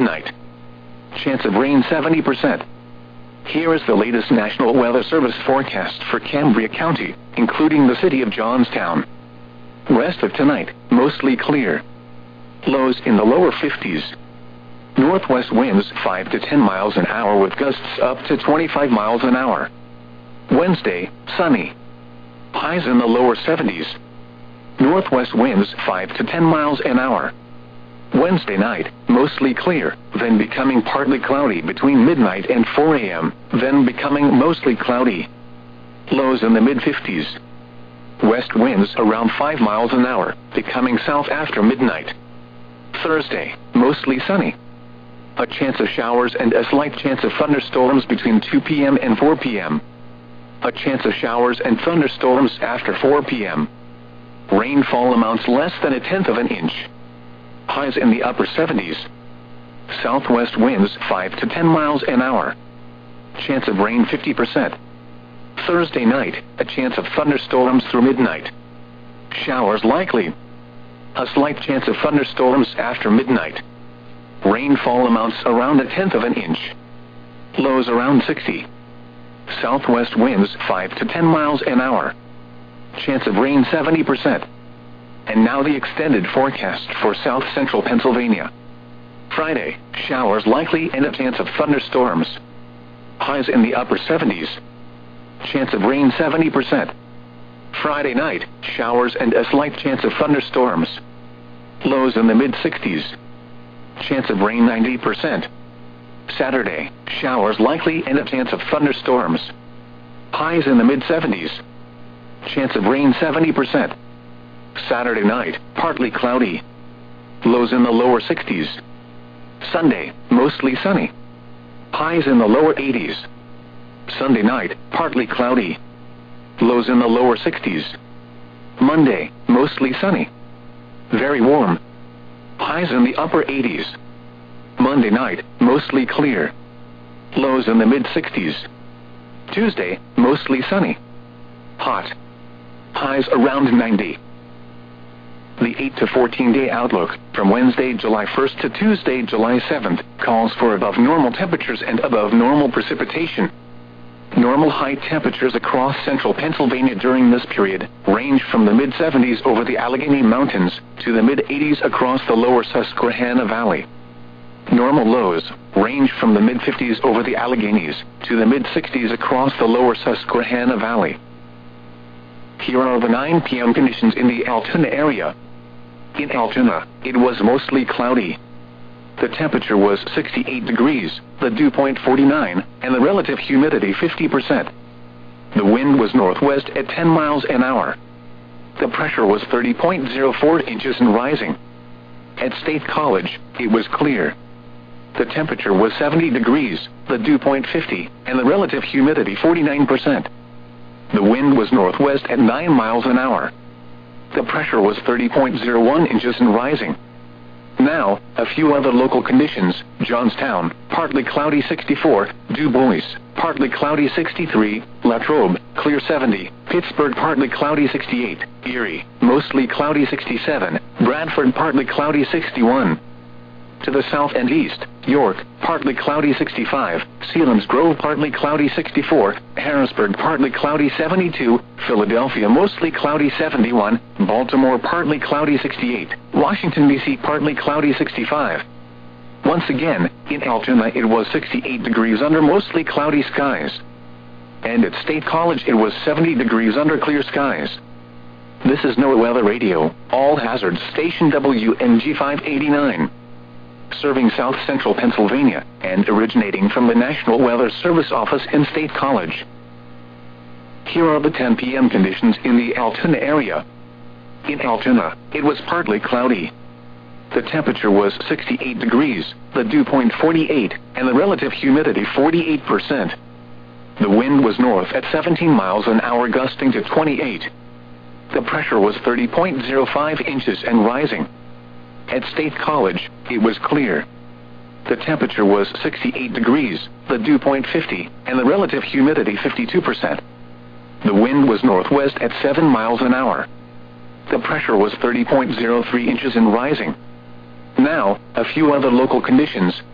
midnight. Chance of rain 70%. Here is the latest National Weather Service forecast for Cambria County, including the city of Johnstown. Rest of tonight, mostly clear. Lows in the lower 50s. Northwest winds 5 to 10 miles an hour with gusts up to 25 miles an hour. Wednesday, sunny. Highs in the lower 70s. Northwest winds 5 to 10 miles an hour. Wednesday night, mostly clear, then becoming partly cloudy between midnight and 4 a.m., then becoming mostly cloudy. Lows in the mid-50s. West winds around 5 miles an hour, becoming south after midnight. Thursday, mostly sunny. A chance of showers and a slight chance of thunderstorms between 2 p.m. and 4 p.m. A chance of showers and thunderstorms after 4 p.m. Rainfall amounts less than 1/10 of an inch. Highs in the upper 70s. Southwest winds 5 to 10 miles an hour. Chance of rain 50%. Thursday night, a chance of thunderstorms through midnight. Showers likely. A slight chance of thunderstorms after midnight. Rainfall amounts around 1/10 of an inch. Lows around 60. Southwest winds 5 to 10 miles an hour. Chance of rain 70%. And now the extended forecast for south central Pennsylvania. Friday, showers likely and a chance of thunderstorms. Highs in the upper 70s. Chance of rain 70%. Friday night, showers and a slight chance of thunderstorms. Lows in the mid-60s. Chance of rain 90%. Saturday, showers likely and a chance of thunderstorms. Highs in the mid-70s. Chance of rain 70%. Saturday night, partly cloudy. Lows in the lower 60s. Sunday, mostly sunny. Highs in the lower 80s. Sunday night, partly cloudy. Lows in the lower 60s. Monday, mostly sunny. Very warm. Highs in the upper 80s. Monday night, mostly clear. Lows in the mid-60s. Tuesday, mostly sunny. Hot. Highs around 90. The 8 to 14-day outlook, from Wednesday, July 1st to Tuesday, July 7th, calls for above normal temperatures and above normal precipitation. Normal high temperatures across central Pennsylvania during this period range from the mid-70s over the Allegheny Mountains to the mid-80s across the lower Susquehanna Valley. Normal lows range from the mid-50s over the Alleghenies to the mid-60s across the lower Susquehanna Valley. Here are the 9 p.m. conditions in the Altoona area. In Altoona, it was mostly cloudy. The temperature was 68 degrees, the dew point 49, and the relative humidity 50%. The wind was northwest at 10 miles an hour. The pressure was 30.04 inches and rising. At State College, it was clear. The temperature was 70 degrees, the dew point 50, and the relative humidity 49%. The wind was northwest at 9 miles an hour. The pressure was 30.01 inches and rising. Now, a few other local conditions. Johnstown, partly cloudy 64, Du Bois, partly cloudy 63, Latrobe, clear 70, Pittsburgh, partly cloudy 68, Erie, mostly cloudy 67, Bradford, partly cloudy 61. To the south and east, York, partly cloudy 65, Selinsgrove, partly cloudy 64, Harrisburg, partly cloudy 72, Philadelphia, mostly cloudy 71, Baltimore, partly cloudy 68, Washington, D.C., partly cloudy 65. Once again, in Altoona it was 68 degrees under mostly cloudy skies. And at State College it was 70 degrees under clear skies. This is NOAA Weather Radio, all hazards, station WNG 589. Serving south central Pennsylvania, and originating from the National Weather Service office in State College. Here are the 10 p.m. conditions in the Altoona area. In Altoona, it was partly cloudy. The temperature was 68 degrees, the dew point 48, and the relative humidity 48%. The wind was north at 17 miles an hour, gusting to 28. The pressure was 30.05 inches and rising. At State College, it was clear. The temperature was 68 degrees, the dew point 50, and the relative humidity 52%. The wind was northwest at 7 miles an hour. The pressure was 30.03 inches and rising. Now, a few other local conditions.